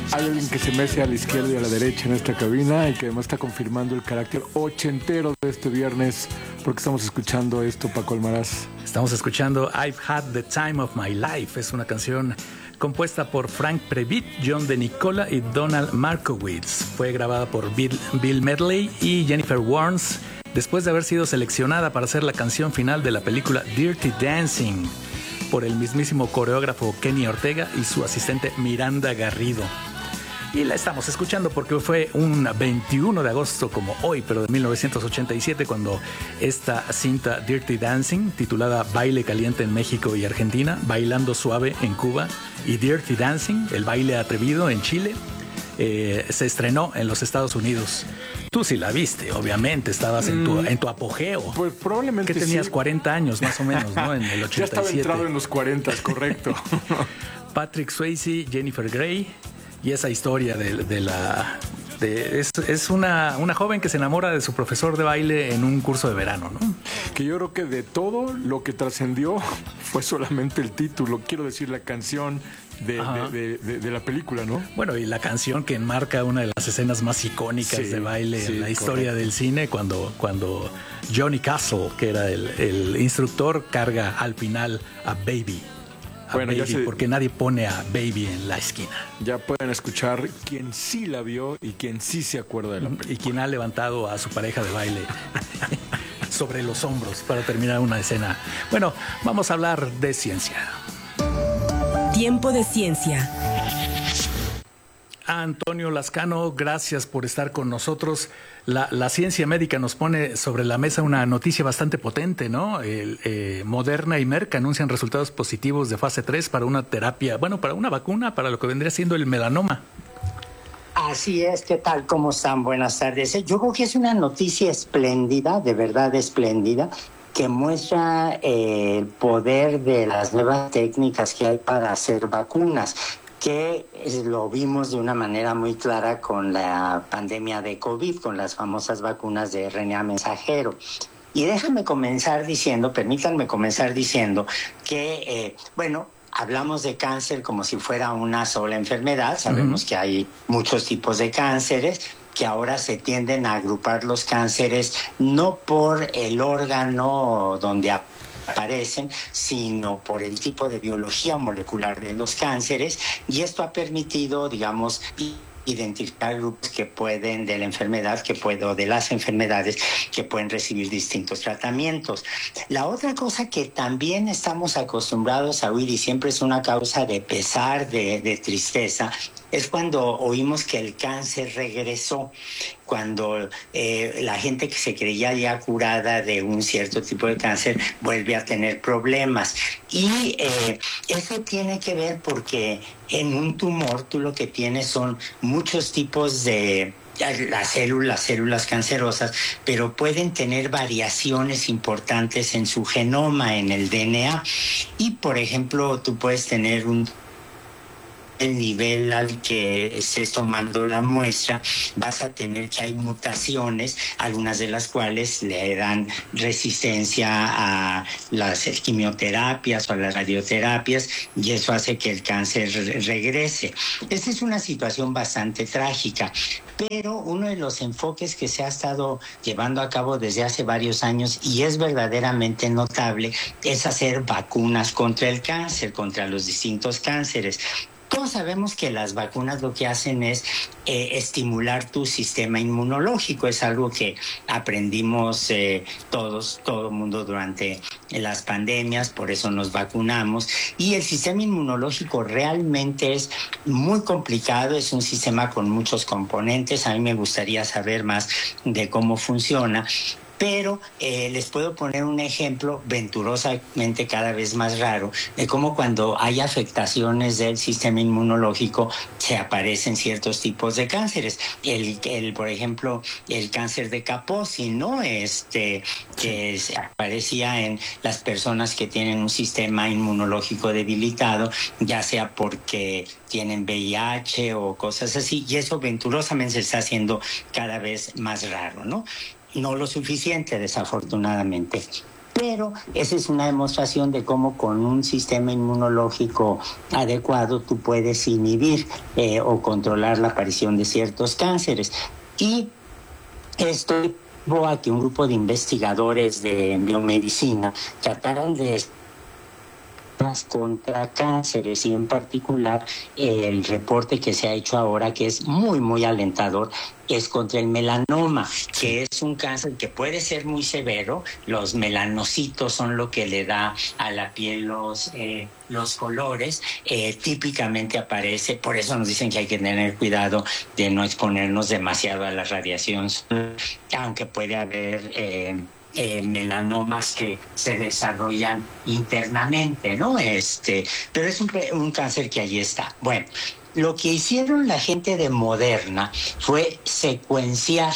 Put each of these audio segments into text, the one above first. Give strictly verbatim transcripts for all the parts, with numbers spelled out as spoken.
Hay alguien que se mece a la izquierda y a la derecha en esta cabina y que además está confirmando el carácter ochentero de este viernes, porque estamos escuchando esto, Paco Almaraz. Estamos escuchando I've Had the Time of My Life. Es una canción compuesta por Frank Previtt, John De Nicola y Donald Markowitz. Fue grabada por Bill, Bill Medley y Jennifer Warnes después de haber sido seleccionada para ser la canción final de la película Dirty Dancing por el mismísimo coreógrafo Kenny Ortega y su asistente Miranda Garrido. Y la estamos escuchando porque fue un veintiuno de agosto como hoy, pero de mil novecientos ochenta y siete, cuando esta cinta Dirty Dancing, titulada Baile Caliente en México y Argentina, Bailando Suave en Cuba y Dirty Dancing, el baile atrevido en Chile, eh, se estrenó en los Estados Unidos. Tú sí la viste, obviamente, estabas en tu, en tu apogeo. Pues probablemente que tenías sí. cuarenta años más o menos, ¿no? En el ochenta y siete. Ya estaba entrado en los cuarenta, correcto. Patrick Swayze, Jennifer Grey y esa historia de, de la... De, es es una, una joven que se enamora de su profesor de baile en un curso de verano, ¿no? Que yo creo que de todo lo que trascendió fue solamente el título, quiero decir, la canción de, de, de, de, de la película, ¿no? Bueno, y la canción que enmarca una de las escenas más icónicas sí, de baile sí, en la historia correcto. del cine, cuando, cuando Johnny Castle, que era el, el instructor, carga al final a Baby. A bueno, Baby, ya se, porque nadie pone a Baby en la esquina. Ya pueden escuchar quien sí la vio y quien sí se acuerda de la película. Y quien ha levantado a su pareja de baile sobre los hombros para terminar una escena. Bueno, vamos a hablar de ciencia. Tiempo de ciencia. Antonio Lascano, gracias por estar con nosotros. La, la ciencia médica nos pone sobre la mesa una noticia bastante potente, ¿no? El, eh, Moderna y Merck anuncian resultados positivos de fase tres para una terapia, bueno, para una vacuna, para lo que vendría siendo el melanoma. Así es, ¿qué tal? ¿Cómo están? Buenas tardes. Yo creo que es una noticia espléndida, de verdad espléndida, que muestra eh, el poder de las nuevas técnicas que hay para hacer vacunas, que lo vimos de una manera muy clara con la pandemia de COVID, con las famosas vacunas de R N A mensajero. Y déjame comenzar diciendo, permítanme comenzar diciendo que, eh, bueno, hablamos de cáncer como si fuera una sola enfermedad. Sabemos uh-huh. que hay muchos tipos de cánceres, que ahora se tienden a agrupar los cánceres no por el órgano donde aparecen, sino por el tipo de biología molecular de los cánceres, y esto ha permitido, digamos, identificar grupos que pueden, de la enfermedad, que puedo, de las enfermedades, que pueden recibir distintos tratamientos. La otra cosa que también estamos acostumbrados a oír, y siempre es una causa de pesar, de, de tristeza, es cuando oímos que el cáncer regresó, cuando eh, la gente que se creía ya curada de un cierto tipo de cáncer vuelve a tener problemas. Y eh, eso tiene que ver porque en un tumor tú lo que tienes son muchos tipos de... las células, las células cancerosas, pero pueden tener variaciones importantes en su genoma, en el D N A. Y, por ejemplo, tú puedes tener un el nivel al que estés tomando la muestra, vas a tener que hay mutaciones, algunas de las cuales le dan resistencia a las quimioterapias o a las radioterapias, y eso hace que el cáncer regrese. Esta es una situación bastante trágica, pero uno de los enfoques que se ha estado llevando a cabo desde hace varios años, y es verdaderamente notable, es hacer vacunas contra el cáncer, contra los distintos cánceres. Todos sabemos que las vacunas lo que hacen es eh, estimular tu sistema inmunológico. Es algo que aprendimos eh, todos, todo el mundo durante las pandemias, por eso nos vacunamos. Y el sistema inmunológico realmente es muy complicado, es un sistema con muchos componentes. A mí me gustaría saber más de cómo funciona. Pero eh, les puedo poner un ejemplo venturosamente cada vez más raro de cómo cuando hay afectaciones del sistema inmunológico se aparecen ciertos tipos de cánceres. El, el por ejemplo, el cáncer de Kaposi, ¿no? Este, que se aparecía en las personas que tienen un sistema inmunológico debilitado, ya sea porque tienen V I H o cosas así, y eso venturosamente se está haciendo cada vez más raro, ¿no? No lo suficiente, desafortunadamente. Pero esa es una demostración de cómo con un sistema inmunológico adecuado tú puedes inhibir eh, o controlar la aparición de ciertos cánceres. Y esto llevó a que un grupo de investigadores de biomedicina trataran de contra cánceres, y en particular el reporte que se ha hecho ahora, que es muy muy alentador, es contra el melanoma, que es un cáncer que puede ser muy severo. Los melanocitos son lo que le da a la piel los, eh, los colores. Eh, típicamente aparece, por eso nos dicen que hay que tener cuidado de no exponernos demasiado a la radiación, aunque puede haber Eh, Eh, melanomas que se desarrollan internamente, ¿no? Este, pero es un, un cáncer que allí está. Bueno, lo que hicieron la gente de Moderna fue secuenciar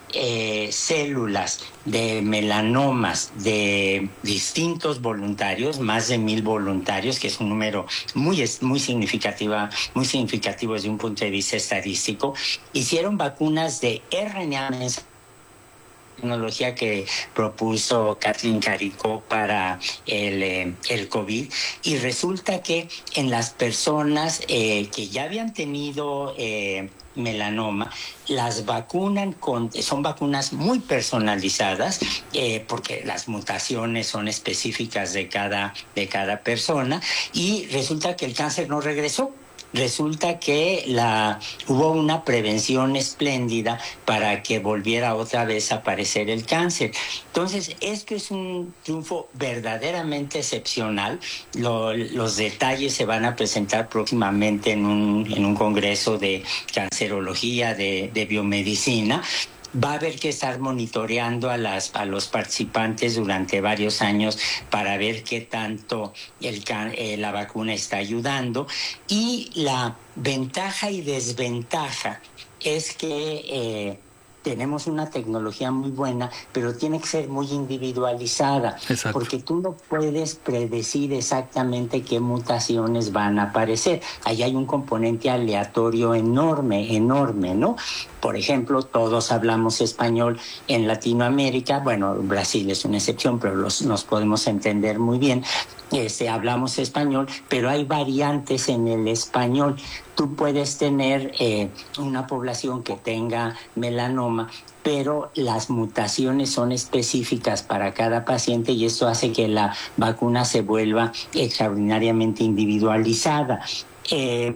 eh, células de melanomas de distintos voluntarios, más de mil voluntarios, que es un número muy, muy significativa, muy significativo desde un punto de vista estadístico. Hicieron vacunas de R N A mensajero, tecnología que propuso Kathleen Caricó para el, eh, el COVID, y resulta que en las personas eh, que ya habían tenido eh, melanoma, las vacunan con, son vacunas muy personalizadas, eh, porque las mutaciones son específicas de cada, de cada persona, y resulta que el cáncer no regresó. Resulta que la, hubo una prevención espléndida para que volviera otra vez a aparecer el cáncer. Entonces, esto es un triunfo verdaderamente excepcional. Lo, los detalles se van a presentar próximamente en un, en un congreso de cancerología, de, de biomedicina. Va a haber que estar monitoreando a, las, a los participantes durante varios años para ver qué tanto el, eh, la vacuna está ayudando. Y la ventaja y desventaja es que eh, tenemos una tecnología muy buena, pero tiene que ser muy individualizada. Exacto. Porque tú no puedes predecir exactamente qué mutaciones van a aparecer. Ahí hay un componente aleatorio enorme, enorme, ¿no? Por ejemplo, todos hablamos español en Latinoamérica. Bueno, Brasil es una excepción, pero los, nos podemos entender muy bien. Este, hablamos español, pero hay variantes en el español. Tú puedes tener eh, una población que tenga melanoma, pero las mutaciones son específicas para cada paciente, y esto hace que la vacuna se vuelva extraordinariamente individualizada. Eh,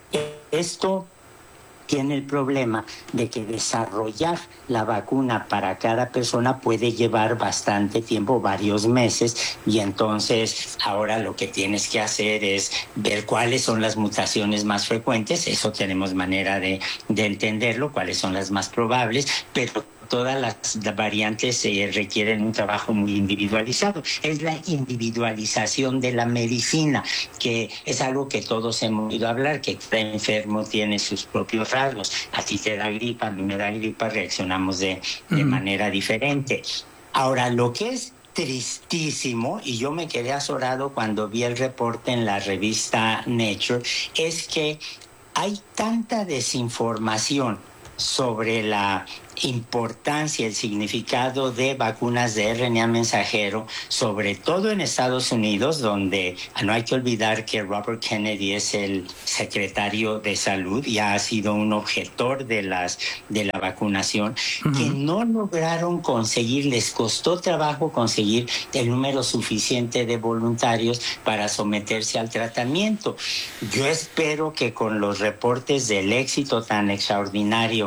esto tiene el problema de que desarrollar la vacuna para cada persona puede llevar bastante tiempo, varios meses, y entonces ahora lo que tienes que hacer es ver cuáles son las mutaciones más frecuentes. Eso tenemos manera de, de entenderlo, cuáles son las más probables, pero todas las variantes eh, requieren un trabajo muy individualizado. Es la individualización de la medicina, que es algo que todos hemos oído hablar, que cada enfermo tiene sus propios rasgos. A ti te da gripa, a mí me da gripa, reaccionamos de, de mm. manera diferente. Ahora, lo que es tristísimo, y yo me quedé azorado cuando vi el reporte en la revista Nature, es que hay tanta desinformación sobre la importancia, el significado de vacunas de R N A mensajero, sobre todo en Estados Unidos, donde no hay que olvidar que Robert Kennedy es el secretario de salud y ha sido un objetor de las de la vacunación, uh-huh. que no lograron conseguir, les costó trabajo conseguir el número suficiente de voluntarios para someterse al tratamiento. Yo espero que con los reportes del éxito tan extraordinario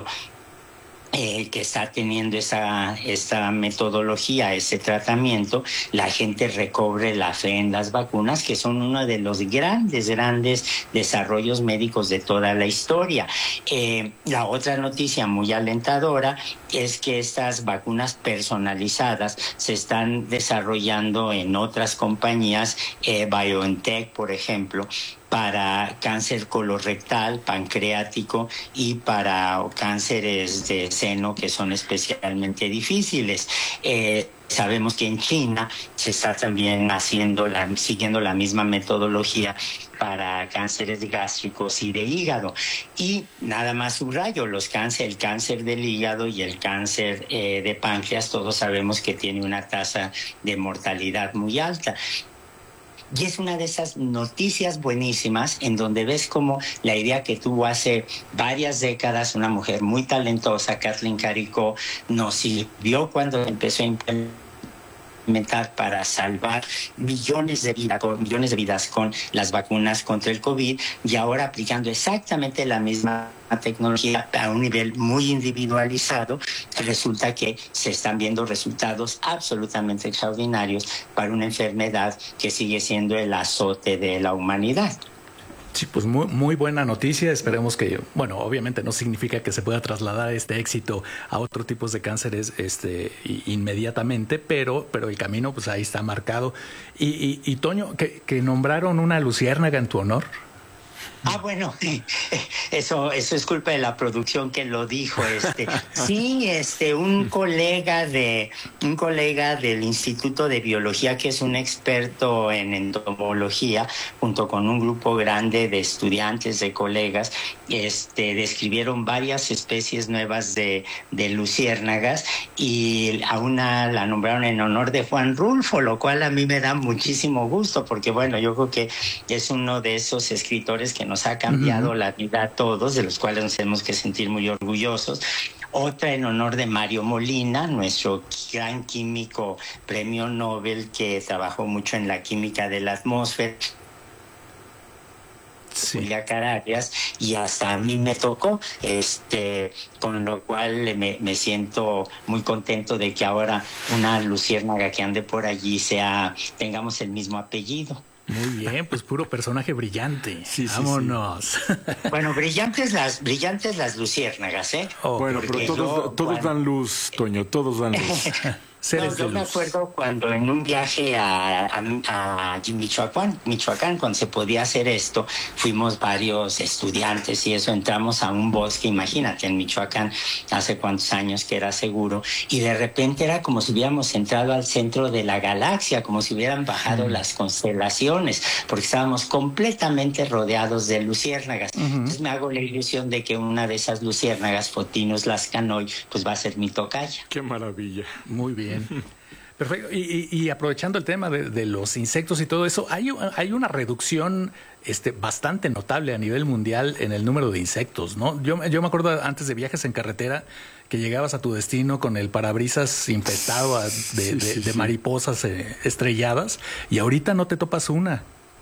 Eh, que está teniendo esa, esta metodología, ese tratamiento, la gente recobre la fe en las vacunas, que son uno de los grandes, grandes desarrollos médicos de toda la historia. Eh, la otra noticia muy alentadora es que estas vacunas personalizadas se están desarrollando en otras compañías, eh, BioNTech, por ejemplo, para cáncer colorectal, pancreático y para cánceres de seno que son especialmente difíciles. Eh, sabemos que en China se está también haciendo la, siguiendo la misma metodología para cánceres gástricos y de hígado. Y nada más subrayo, los cáncer, el cáncer del hígado y el cáncer eh, de páncreas, todos sabemos que tiene una tasa de mortalidad muy alta. Y es una de esas noticias buenísimas en donde ves como la idea que tuvo hace varias décadas una mujer muy talentosa, Kathleen Carrico, nos sirvió cuando empezó a implementar para salvar millones de vidas, millones de vidas con las vacunas contra el COVID, y ahora aplicando exactamente la misma tecnología a un nivel muy individualizado, resulta que se están viendo resultados absolutamente extraordinarios para una enfermedad que sigue siendo el azote de la humanidad. Sí, pues muy, muy buena noticia. Esperemos que, bueno, obviamente no significa que se pueda trasladar este éxito a otros tipos de cánceres este, inmediatamente, pero, pero el camino pues ahí está marcado. Y, y, y Toño, que, que nombraron una luciérnaga en tu honor. Ah, bueno, eso, eso es culpa de la producción que lo dijo. Este, sí, este, un colega de, un colega del Instituto de Biología, que es un experto en entomología, junto con un grupo grande de estudiantes, de colegas, este, describieron varias especies nuevas de, de luciérnagas, y a una la nombraron en honor de Juan Rulfo, lo cual a mí me da muchísimo gusto, porque bueno, yo creo que es uno de esos escritores que nos ha cambiado uh-huh. la vida a todos, de los cuales nos tenemos que sentir muy orgullosos. Otra en honor de Mario Molina, nuestro gran químico premio Nobel, que trabajó mucho en la química de la atmósfera. Sí. Julia Cararias, y hasta a mí me tocó, este, con lo cual me, me siento muy contento de que ahora una luciérnaga que ande por allí sea, tengamos el mismo apellido. Muy bien, pues puro personaje brillante. Sí, Vámonos. Sí, sí. Bueno, brillantes las, brillantes las luciérnagas, ¿eh? Oh, bueno, pero todos, yo, todos cuando... dan luz, Toño, todos dan luz. No, yo me acuerdo cuando en un viaje a, a, a Michoacán, Michoacán, cuando se podía hacer esto, fuimos varios estudiantes y eso, entramos a un bosque, imagínate, en Michoacán, hace cuántos años que era seguro, y de repente era como si hubiéramos entrado al centro de la galaxia, como si hubieran bajado mm. las constelaciones, porque estábamos completamente rodeados de luciérnagas. Uh-huh. Entonces me hago la ilusión de que una de esas luciérnagas, Photinus lascanoy, pues va a ser mi tocaya. ¡Qué maravilla! Muy bien. Perfecto. Y, y, y aprovechando el tema de, de los insectos y todo eso, hay, hay una reducción este, bastante notable a nivel mundial en el número de insectos, ¿no? Yo, yo me acuerdo antes de viajes en carretera que llegabas a tu destino con el parabrisas infestado de, sí, de, sí, de sí. mariposas eh, estrelladas, y ahorita no te topas una.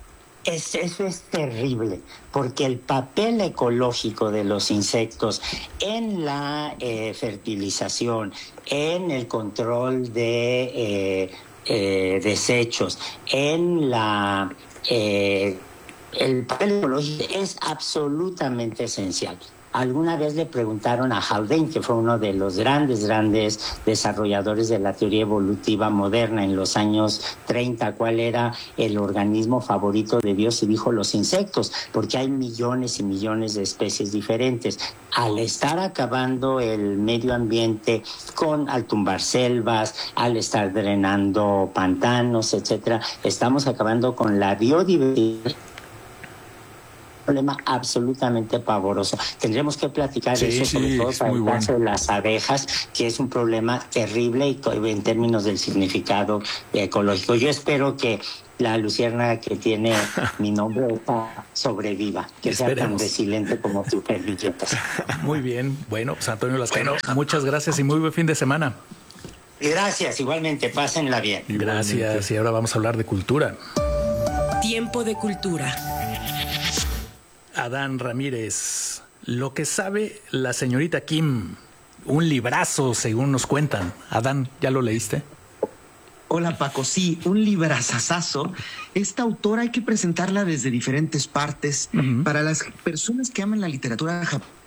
Es, eso es terrible, porque el papel ecológico de los insectos en la eh, fertilización, en el control de eh, eh, desechos, en la eh, el papel ecológico es absolutamente esencial. Alguna vez le preguntaron a Haldane, que fue uno de los grandes, grandes desarrolladores de la teoría evolutiva moderna en los años treinta, cuál era el organismo favorito de Dios, y dijo los insectos, porque hay millones y millones de especies diferentes. Al estar acabando el medio ambiente con, al tumbar selvas, al estar drenando pantanos, etcétera, estamos acabando con la biodiversidad. Problema absolutamente pavoroso. Tendremos que platicar sí, eso, sobre sí, todo para el caso bueno. de las abejas, que es un problema terrible y en términos del significado ecológico. Yo espero que la luciérnaga que tiene mi nombre sobreviva, que Esperemos. sea tan resiliente como tus servilletas. Muy bien. Bueno, pues Antonio Lascano, bueno. muchas gracias y muy buen fin de semana. Gracias, igualmente, pásenla bien. Gracias, igualmente. Y ahora vamos a hablar de cultura. Tiempo de cultura. Adán Ramírez, lo que sabe la señorita Kim, un librazo según nos cuentan. Adán, ¿ya lo leíste? Hola Paco, sí, un librazazazo. Esta autora hay que presentarla desde diferentes partes. Uh-huh. Para las personas que aman la literatura japonesa,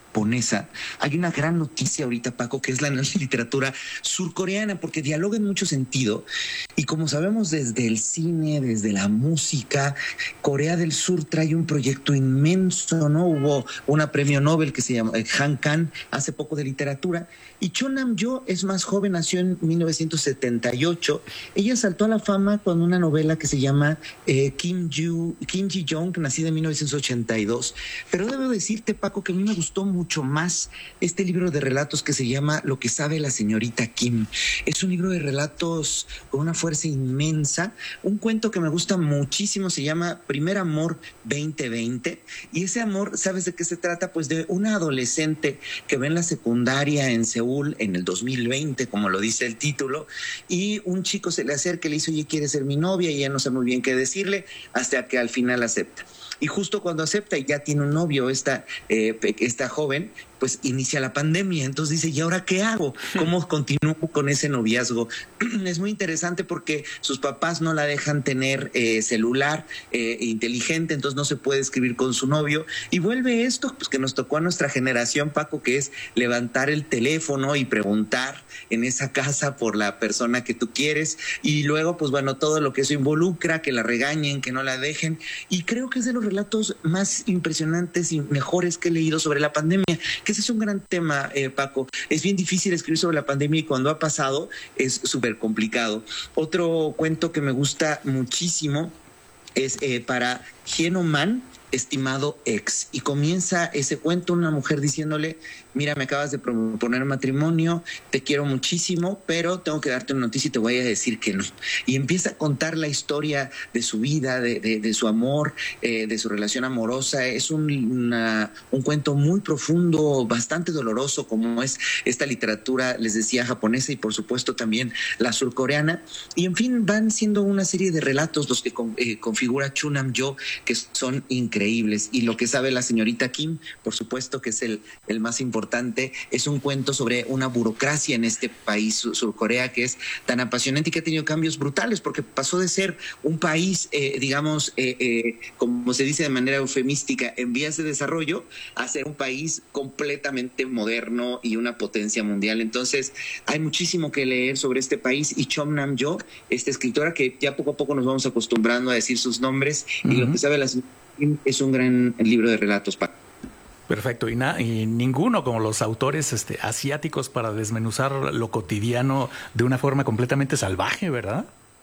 japonesa. Hay una gran noticia ahorita, Paco, que es la literatura surcoreana, porque dialoga en mucho sentido. Y como sabemos desde el cine, desde la música, Corea del Sur trae un proyecto inmenso, ¿no? Hubo una premio Nobel que se llama Han Kang hace poco de literatura. Y Cho Nam-yo es más joven, nació en mil novecientos setenta y ocho. Ella saltó a la fama con una novela que se llama eh, Kim, Ju, Kim Ji-young, nacida en mil novecientos ochenta y dos. Pero debo decirte, Paco, que a mí me gustó mucho más este libro de relatos que se llama Lo que sabe la señorita Kim. Es un libro de relatos con una fuerza inmensa. Un cuento que me gusta muchísimo se llama Primer Amor veinte veinte. Y ese amor, ¿sabes de qué se trata? Pues de una adolescente que ve en la secundaria en Seúl en el dos mil veinte, como lo dice el título, y un chico se le acerca y le dice, oye, ¿quieres ser mi novia? Y ella no sabe muy bien qué decirle, hasta que al final acepta. Y justo cuando acepta y ya tiene un novio, esta, eh, esta joven, pues inicia la pandemia. Entonces dice, ¿y ahora qué hago? ¿Cómo continúo con ese noviazgo? Es muy interesante porque sus papás no la dejan tener eh, celular eh, inteligente, entonces no se puede escribir con su novio. Y vuelve esto, pues que nos tocó a nuestra generación, Paco, que es levantar el teléfono y preguntar en esa casa por la persona que tú quieres. Y luego, pues bueno, todo lo que eso involucra, que la regañen, que no la dejen. Y creo que es de los relatos más impresionantes y mejores que he leído sobre la pandemia, que ese es un gran tema, eh, Paco. Es bien difícil escribir sobre la pandemia y cuando ha pasado es súper complicado. Otro cuento que me gusta muchísimo es eh, para Hieno Man, estimado ex. Y comienza ese cuento una mujer diciéndole, mira, me acabas de proponer matrimonio, te quiero muchísimo, pero tengo que darte una noticia y te voy a decir que no. Y empieza a contar la historia de su vida, de, de, de su amor, eh, de su relación amorosa. Es un, una, un cuento muy profundo, bastante doloroso, como es esta literatura, les decía, japonesa y por supuesto también la surcoreana. Y en fin, van siendo una serie de relatos los que con, eh, configura Cho Nam-yo, que son increíbles. Y Lo que sabe la señorita Kim, por supuesto que es el, el más importante. Es un cuento sobre una burocracia en este país, Surcorea, que es tan apasionante y que ha tenido cambios brutales, porque pasó de ser un país, eh, digamos, eh, eh, como se dice de manera eufemística, en vías de desarrollo, a ser un país completamente moderno y una potencia mundial. Entonces, hay muchísimo que leer sobre este país y Cho Nam-yo, esta escritora que ya poco a poco nos vamos acostumbrando a decir sus nombres, uh-huh. Y Lo que sabe la señorita Kim es un gran libro de relatos, Paco. Perfecto, y, na, y ninguno como los autores este, asiáticos para desmenuzar lo cotidiano de una forma completamente salvaje, ¿verdad?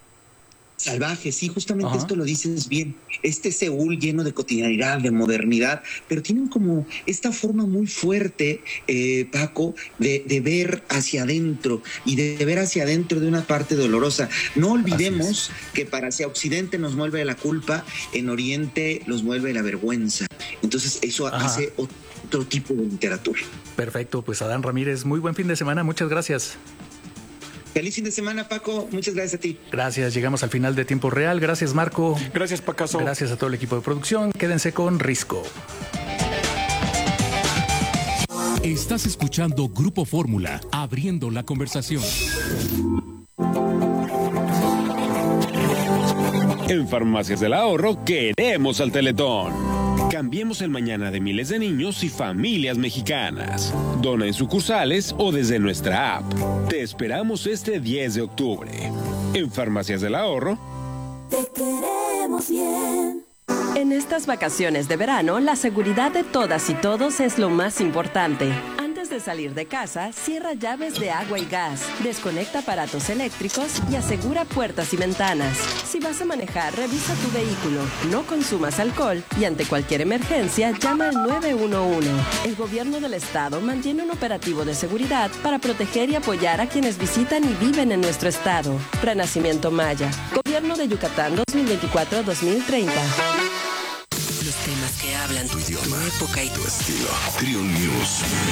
Salvaje, sí, justamente Ajá. Esto lo dices bien. Este Seúl lleno de cotidianidad, de modernidad, pero tienen como esta forma muy fuerte, eh, Paco, de, de ver hacia adentro y de, de ver hacia adentro de una parte dolorosa. No olvidemos que para hacia Occidente nos mueve la culpa, en Oriente nos mueve la vergüenza. Entonces eso Ajá. hace otro tipo de literatura. Perfecto, pues Adán Ramírez, muy buen fin de semana, muchas gracias. Feliz fin de semana, Paco. Muchas gracias a ti. Gracias. Llegamos al final de Tiempo Real. Gracias, Marco. Gracias, Pacaso. Gracias a todo el equipo de producción. Quédense con Risco. Estás escuchando Grupo Fórmula, abriendo la conversación. En Farmacias del Ahorro queremos al Teletón. Cambiemos el mañana de miles de niños y familias mexicanas. Dona en sucursales o desde nuestra app. Te esperamos este diez de octubre. En Farmacias del Ahorro. Te queremos bien. En estas vacaciones de verano, la seguridad de todas y todos es lo más importante. Antes de salir de casa, cierra llaves de agua y gas, desconecta aparatos eléctricos y asegura puertas y ventanas. Si vas a manejar, revisa tu vehículo, no consumas alcohol y ante cualquier emergencia, llama al nueve uno uno. El gobierno del estado mantiene un operativo de seguridad para proteger y apoyar a quienes visitan y viven en nuestro estado. Renacimiento Maya, Gobierno de Yucatán dos mil veinticuatro a dos mil treinta. Los temas que hablan tu idioma, tu época y tu estilo. Trio News.